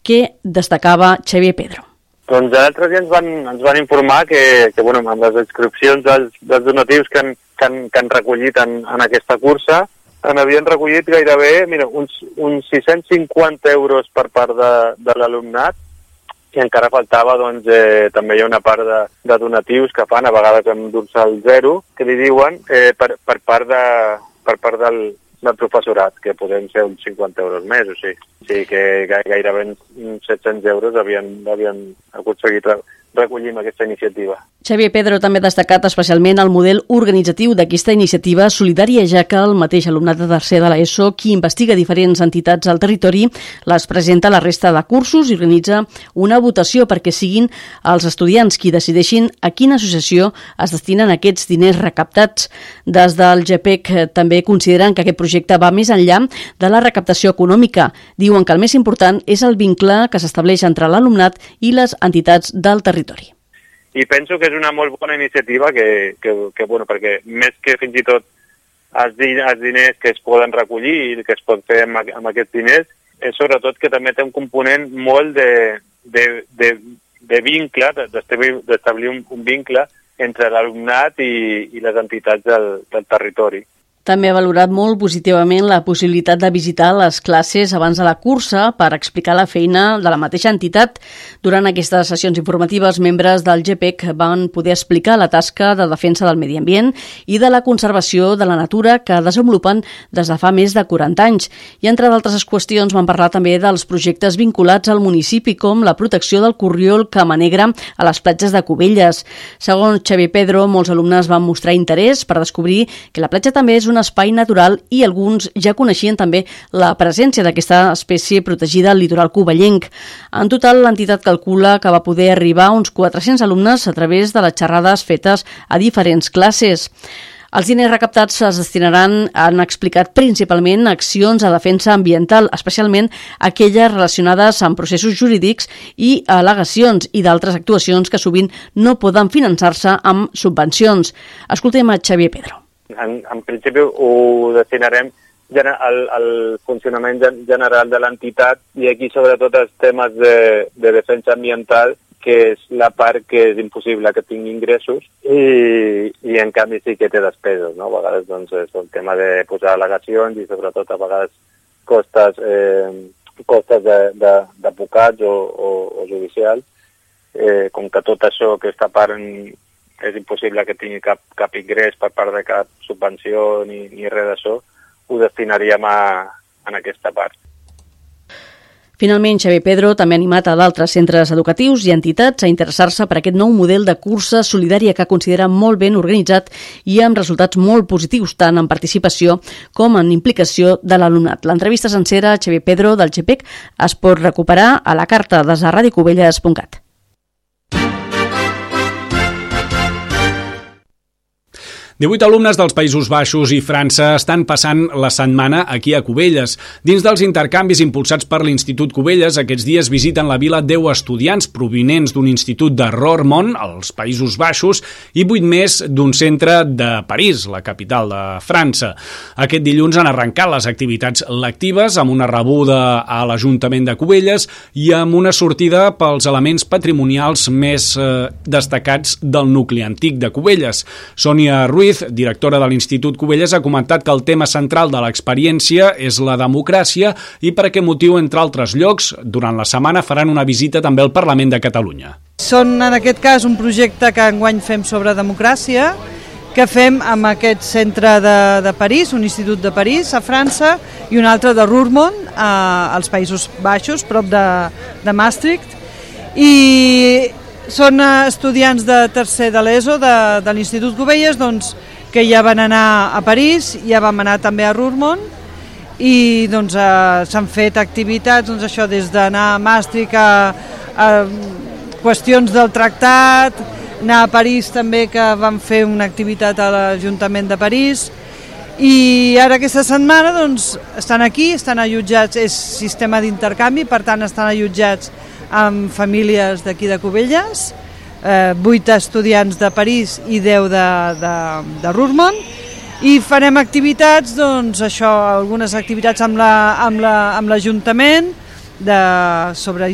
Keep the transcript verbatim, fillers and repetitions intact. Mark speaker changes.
Speaker 1: que destacava Xavier Pedro.
Speaker 2: Doncs l'altre dia ens van, ens van informar que, que bueno, amb les inscripcions dels, dels donatius que han, que han, que han recollit en, en aquesta cursa, en havien recollit gairebé mira, uns, uns sis-cents cinquanta euros per part de, de l'alumnat, i encara faltava, doncs, eh, també hi ha una part de, de donatius que fan, a vegades amb dorsal zero, que li diuen eh, per, per part, de, per part del, del professorat, que podem ser uns cinquanta euros més, o sigui, o sigui que gairebé uns set-cents euros havien, havien aconseguit recollir amb aquesta iniciativa.
Speaker 1: Xavier Pedro també ha destacat especialment el model organitzatiu d'aquesta iniciativa solidària, ja que el mateix alumnat de tercer de l'ESO, qui investiga diferents entitats al territori, les presenta a la resta de cursos i organitza una votació perquè siguin els estudiants qui decideixin a quina associació es destinen aquests diners recaptats. Des del G P E C també consideren que aquest projecte va més enllà de la recaptació econòmica. Diuen que el més important és el vincle que s'estableix entre l'alumnat i les entitats del territori.
Speaker 2: I penso que és una molt bona iniciativa que, que, que bueno, perquè més que fins i tot els, els diners que es poden recollir i que es pot fer amb, amb aquests diners, és sobretot que també té un component molt de, de, de, de vincle, d'establir un, un vincle entre l'alumnat i, i les entitats del, del territori.
Speaker 1: També ha valorat molt positivament la possibilitat de visitar les classes abans de la cursa per explicar la feina de la mateixa entitat. Durant aquestes sessions informatives, membres del G P E C van poder explicar la tasca de defensa del medi ambient i de la conservació de la natura que desenvolupen des de fa més de quaranta anys. I entre d'altres qüestions van parlar també dels projectes vinculats al municipi, com la protecció del corriol camanegra a les platges de Cubelles. Segons Xavier Pedro, molts alumnes van mostrar interès per descobrir que la platja també és un espai natural i alguns ja coneixien també la presència d'aquesta espècie protegida al litoral covellenc. En total, l'entitat calcula que va poder arribar a uns quatre-cents alumnes a través de les xerrades fetes a diferents classes. Els diners recaptats es destinaran, han explicat, principalment a accions de defensa ambiental, especialment aquelles relacionades amb processos jurídics i al·legacions i d'altres actuacions que sovint no poden finançar-se amb subvencions. Escoltem a Xavier Pedro.
Speaker 2: En, en principi ho destinarem al, al funcionament general de l'entitat i aquí sobretot els temes de, de defensa ambiental, que és la part que és impossible que tingui ingressos i, i en canvi sí que té despeses, no? A vegades doncs, és el tema de posar al·legacions i sobretot a vegades costes, eh, costes d'advocats o, o, o judicials, eh, com que tot això, aquesta part en, és impossible que tingui cap, cap ingrés per part de cap subvenció ni, ni res d'això, ho destinaríem a, en aquesta part.
Speaker 1: Finalment, Xavier Pedro també ha animat a d'altres centres educatius i entitats a interessar-se per aquest nou model de cursa solidària que considera molt ben organitzat i amb resultats molt positius, tant en participació com en implicació de l'alumnat. L'entrevista sencera a Xavier Pedro del G P E C es pot recuperar a la carta des de radiocubelles punt cat.
Speaker 3: divuit alumnes dels Països Baixos i França estan passant la setmana aquí a Cubelles. Dins dels intercanvis impulsats per l'Institut Cubelles, aquests dies visiten la vila deu estudiants provinents d'un institut de Roermond, als Països Baixos, i vuit més d'un centre de París, la capital de França. Aquest dilluns han arrencat les activitats lectives amb una rebuda a l'Ajuntament de Cubelles i amb una sortida pels elements patrimonials més eh, destacats del nucli antic de Cubelles. Sònia Ruiz, directora de l'Institut Cubelles, ha comentat que el tema central de l'experiència és la democràcia i per aquest motiu, entre altres llocs, durant la setmana faran una visita també al Parlament de Catalunya.
Speaker 4: Són, en aquest cas, un projecte que enguany fem sobre democràcia, que fem amb aquest centre de, de París, un institut de París, a França, i un altre de Roermond, a, als Països Baixos, prop de, de Maastricht, i són estudiants de tercer de l'ESO de, de l'Institut Cubelles, doncs, que ja van anar a París, ja vam anar també a Roermond i doncs, eh, s'han fet activitats, doncs, això, des d'anar a Maastricht a, a qüestions del tractat, anar a París també, que vam fer una activitat a l'Ajuntament de París, i ara aquesta setmana doncs, estan aquí, estan allotjats, és sistema d'intercanvi, per tant estan allotjats amb famílies d'aquí de Cubelles, eh, vuit estudiants de París i deu de, de, de Roermond, i farem activitats, doncs això, algunes activitats amb la, amb la, amb l'Ajuntament de, sobre